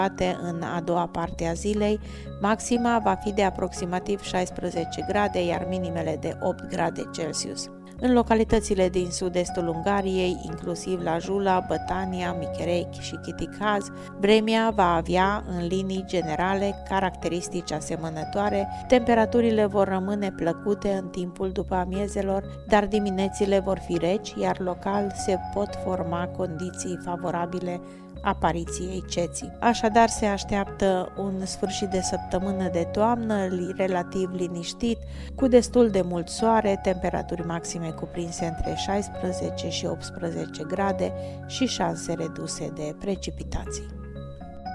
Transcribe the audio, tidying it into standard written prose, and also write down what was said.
în a doua parte a zilei, maxima va fi de aproximativ 16 grade, iar minimele de 8 grade Celsius. În localitățile din sud-estul Ungariei, inclusiv la Jula, Bătania, Micherechi și Chiticaz, vremea va avea, în linii generale, caracteristici asemănătoare. Temperaturile vor rămâne plăcute în timpul după amiezelor, dar diminețile vor fi reci, iar local se pot forma condiții favorabile apariției ceții. Așadar, se așteaptă un sfârșit de săptămână de toamnă relativ liniștit, cu destul de mult soare, temperaturi maxime cuprinse între 16 și 18 grade și șanse reduse de precipitații.